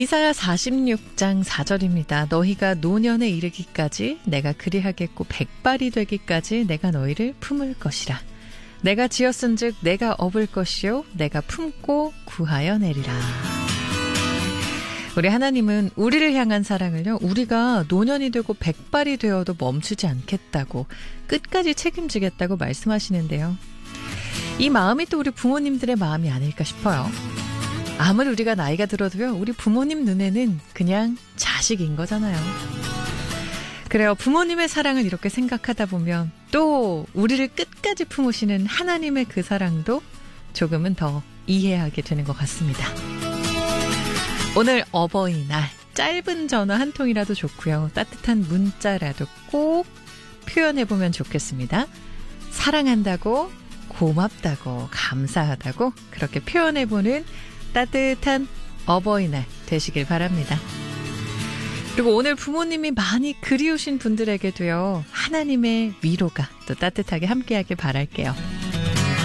이사야 46장 4절입니다. 너희가 노년에 이르기까지 내가 그리하겠고 백발이 되기까지 내가 너희를 품을 것이라. 내가 지었은즉 내가 업을 것이요 내가 품고 구하여 내리라. 우리 하나님은 우리를 향한 사랑을요, 우리가 노년이 되고 백발이 되어도 멈추지 않겠다고, 끝까지 책임지겠다고 말씀하시는데요. 이 마음이 또 우리 부모님들의 마음이 아닐까 싶어요. 아무리 우리가 나이가 들어도요, 우리 부모님 눈에는 그냥 자식인 거잖아요. 그래요. 부모님의 사랑을 이렇게 생각하다 보면 또 우리를 끝까지 품으시는 하나님의 그 사랑도 조금은 더 이해하게 되는 것 같습니다. 오늘 어버이날, 짧은 전화 한 통이라도 좋고요. 따뜻한 문자라도 꼭 표현해보면 좋겠습니다. 사랑한다고, 고맙다고, 감사하다고 그렇게 표현해보는 따뜻한 어버이날 되시길 바랍니다. 그리고 오늘 부모님이 많이 그리우신 분들에게도요, 하나님의 위로가 또 따뜻하게 함께하길 바랄게요.